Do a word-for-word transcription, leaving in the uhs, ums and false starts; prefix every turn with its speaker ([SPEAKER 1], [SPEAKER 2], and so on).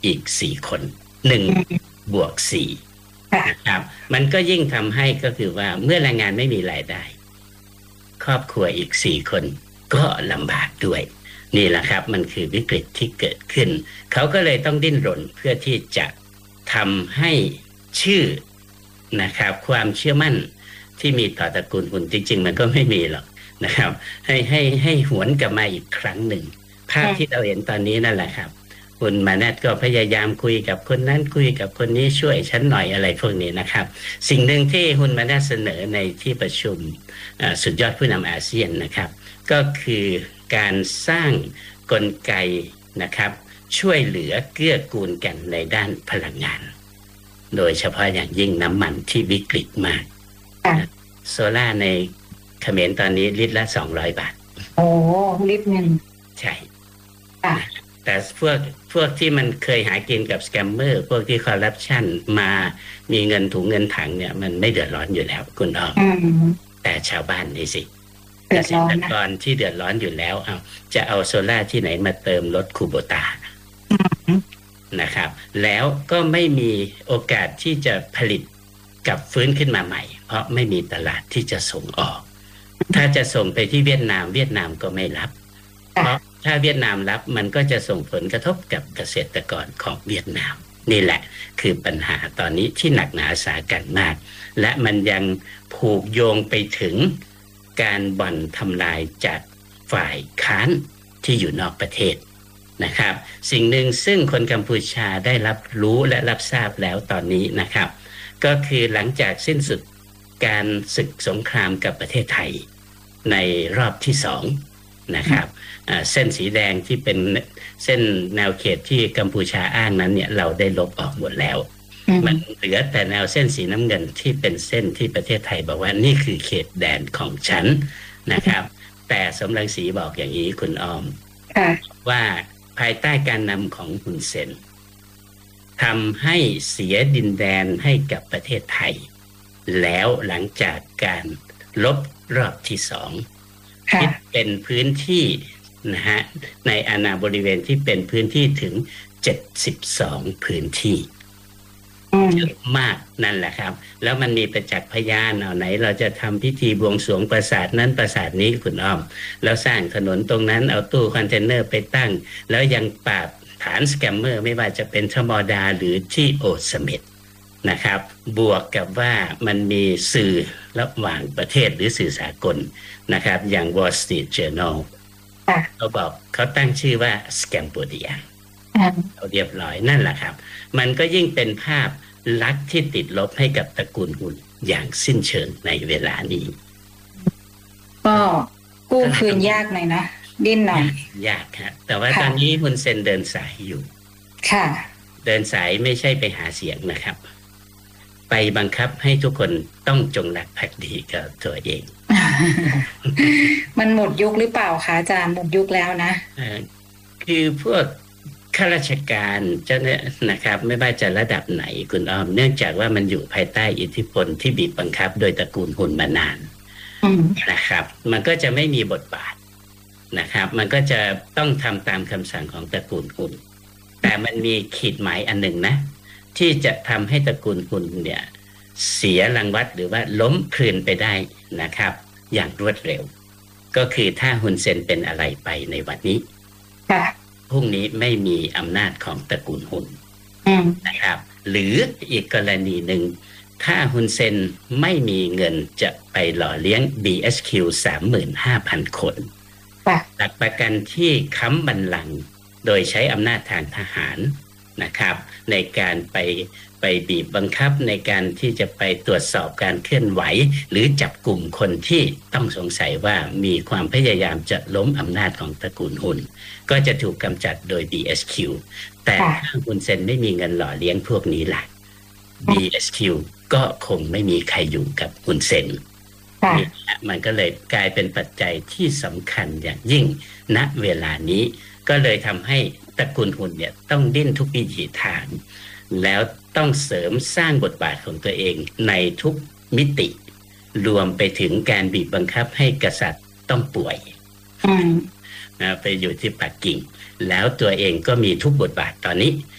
[SPEAKER 1] อีกสี่คนหนึ่งบวกสี่นะครับมันก็ยิ่งทำให้ก็คือว่าเมื่อแรงงานไม่มีรายได้ครอบครัวอีกสี่คนก็ลำบากด้วยนี่แหละครับมันคือวิกฤตที่เกิดขึ้นเขาก็เลยต้องดิ้นรนเพื่อที่จะทำให้ชื่อนะครับความเชื่อมั่นที่มีต่อตระกูลหุ่นจริงๆมันก็ไม่มีหรอกนะครับให้ให้ให้หวนกลับมาอีกครั้งหนึ่งภาพที่เราเห็นตอนนี้นั่นแหละครับคุณมานัทก็พยายามคุยกับคนนั้นคุยกับคนนี้ช่วยฉันหน่อยอะไรพวกนี้นะครับสิ่งหนึ่งที่คุณมานัทเสนอในที่ประชุมสุดยอดผู้นำอาเซียนนะครับก็คือการสร้างกลไกนะครับช่วยเหลือเกื้อกูลกันในด้านพลังงานโดยเฉพาะอย่างยิ่งน้ำมันที่วิกฤตมากโซล่าในเขมรตอนนี้ลิตรละสองร้อยบาท
[SPEAKER 2] โอ้ลิตรหนึ่ง
[SPEAKER 1] ใช่แต่พวกพวกที่มันเคยหากินกับสแกมเมอร์พวกที่คอร์รัปชันมามีเงินถุงเงินถังเนี่ยมันไม่เดือดร้อนอยู่แล้วคุณอ้อมแต่ชาวบ้านนี่สิเกษตรกรที่เดือดร้อนอยู่แล้วเอาจะเอาโซล่าที่ไหนมาเติมรถคูโบตานะครับแล้วก็ไม่มีโอกาสที่จะผลิตกับฟื้นขึ้นมาใหม่เพราะไม่มีตลาดที่จะส่งออกถ้าจะส่งไปที่เวียดนามเวียดนามก็ไม่รับเพราะถ้าเวียดนามรับมันก็จะส่งผลกระทบกับเกษตรกรของเวียดนามนี่แหละคือปัญหาตอนนี้ที่หนักหนาสากันมากและมันยังผูกโยงไปถึงการบ่อนทำลายจากฝ่ายค้านที่อยู่นอกประเทศนะครับสิ่งหนึ่งซึ่งคนกัมพูชาได้รับรู้และรับทราบแล้วตอนนี้นะครับก็คือหลังจากสิ้นสุดการศึกสงครามกับประเทศไทยในรอบที่สองนะครับเส้นสีแดงที่เป็นเส้นแนวเขตที่กัมพูชาอ้างนั้นเนี่ยเราได้ลบออกหมดแล้วมันเหลือแต่แนวเส้นสีน้ำเงินที่เป็นเส้นที่ประเทศไทยบอกว่านี่คือเขตแดนของฉันนะครับแต่สมรังสีบอกอย่างนี้คุณอ้อมว่าภายใต้การนำของฮุนเซนทำให้เสียดินแดนให้กับประเทศไทยแล้วหลังจากการลบรอบที่สองคิดเป็นพื้นที่นะฮะในอาณาบริเวณที่เป็นพื้นที่ถึงเจ็ดสิบสองพื้นที่เยอะมากนั่นแหละครับแล้วมันมีประจักษ์พยานเอาไหนเราจะทำพิธีบวงสรวงปราสาทนั้นปราสาทนี้คุณอ้อมแล้วสร้างถนนตรงนั้นเอาตู้คอนเทนเนอร์ไปตั้งแล้วยังปราบฐานสแกมเมอร์ไม่ว่าจะเป็นชมอดาหรือที่โอสเม็ดนะครับบวกกับว่ามันมีสื่อระหว่างประเทศหรือสื่อสากลนะครับอย่าง Wall Street Journal เขาบอกเขาตั้งชื่อว่า Scambodia เอาเรียบร้อยนั่นแหละครับมันก็ยิ่งเป็นภาพลักษณ์ที่ติดลบให้กับตระกูลหุ่นอย่างสิ้นเชิงในเวลานี้
[SPEAKER 2] ก็กู้คืนยากหน่อยนะดิ้นหน่อย
[SPEAKER 1] ยากครับแต่ว่าตอนนี้ฮุนเซนเดินสายอยู่
[SPEAKER 2] ค่ะ
[SPEAKER 1] เดินสายไม่ใช่ไปหาเสียงนะครับไปบังคับให้ทุกคนต้องจงรักภักดีกับตัวเอง
[SPEAKER 2] มันหมดยุคหรือเปล่าคะอาจารย์หมดยุคแล้วนะ
[SPEAKER 1] คือพวกข้าราชการเจ้าเนี่ยนะครับไม่ว่าจะระดับไหนคุณอ้อมเนื่องจากว่ามันอยู่ภายใต้อิทธิพลที่บีบบังคับโดยตระกูลหุ่นมานานนะครับมันก็จะไม่มีบทบาทนะครับมันก็จะต้องทำตามคำสั่งของตระกูลหุ่นแต่มันมีขีดหมายอันหนึ่งนะที่จะทำให้ตระกูลหุ่นเนี่ยเสียรังวัดหรือว่าล้มคลืนไปได้นะครับอย่างรวดเร็วก็คือถ้าฮุนเซนเป็นอะไรไปในวันนี้พรุ่งนี้ไม่มีอำนาจของตระกูลหุ่นนะครับหรืออีกกรณีหนึ่งถ้าฮุนเซนไม่มีเงินจะไปหล่อเลี้ยง บี เอส คิว สามหมื่นห้าพัน คนหลักประกันที่ค้ำบัลลังก์โดยใช้อำนาจทางทหารนะครับในการไปไปบีบบังคับในการที่จะไปตรวจสอบการเคลื่อนไหวหรือจับกลุ่มคนที่ต้องสงสัยว่ามีความพยายามจะล้มอำนาจของตระกูลหุ่นก็จะถูกกำจัดโดย บี เอส คิว แต่ถ้าฮุนเซนไม่มีเงินหล่อเลี้ยงพวกนี้ล่ะ บี เอส คิว ก็คงไม่มีใครอยู่กับฮุนเซนนี่มันก็เลยกลายเป็นปัจจัยที่สำคัญอย่างยิ่งณเวลานี้ก็เลยทำให้ตระกูลหุ่นเนี่ยต้องดิ้นทุกวิถีทางแล้วต้องเสริมสร้างบทบาทของตัวเองในทุกมิติรวมไปถึงการบีบบังคับให้กษัตริย์ต้องป่วยนะไปอยู่ที่ปักกิ่งแล้วตัวเองก็มีทุกบทบาทตอนนี้